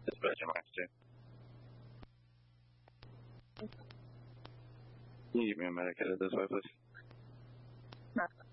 Dispatch Max 2. Can you get me a medic headed this way, please?